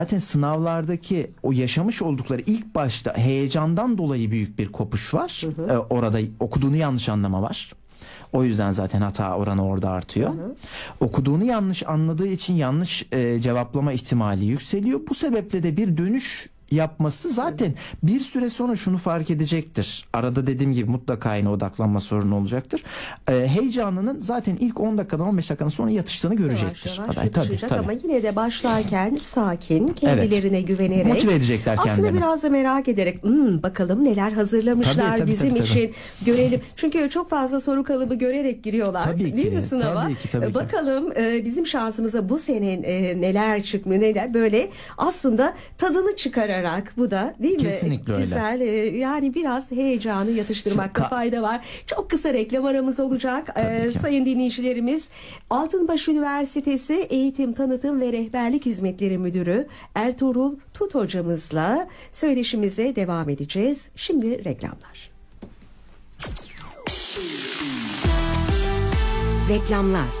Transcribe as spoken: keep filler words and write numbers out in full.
Zaten sınavlardaki o yaşamış oldukları ilk başta heyecandan dolayı büyük bir kopuş var. Hı hı. Ee, orada okuduğunu yanlış anlama var. O yüzden zaten hata oranı orada artıyor. Hı hı. Okuduğunu yanlış anladığı için yanlış e, cevaplama ihtimali yükseliyor. Bu sebeple de bir dönüş yapması zaten bir süre sonra şunu fark edecektir. Arada dediğim gibi mutlaka yine odaklanma sorunu olacaktır. Ee, heyecanının zaten ilk on dakikadan on beş dakikadan sonra yatıştığını görecektir. Yavaş yavaş Aday, tabii, tabii. Ama yine de başlarken sakin, kendilerine evet. güvenerek. Motive edecekler aslında kendilerini. Aslında biraz da merak ederek hmm, bakalım neler hazırlamışlar tabii, tabii, bizim tabii, tabii. için görelim. Çünkü çok fazla soru kalıbı görerek giriyorlar. Tabii değil ki, mi sınava? Tabii ki, tabii ki. Bakalım e, bizim şansımıza bu sene e, neler çıkmış neler böyle aslında tadını çıkararak bu da değil mi? Kesinlikle öyle. Güzel. Yani biraz heyecanı yatıştırmakta fayda var. Çok kısa reklam aramız olacak. Ee, sayın dinleyicilerimiz, Altınbaş Üniversitesi Eğitim, Tanıtım ve Rehberlik Hizmetleri Müdürü Ertuğrul Tut hocamızla söyleşimize devam edeceğiz. Şimdi reklamlar. Reklamlar.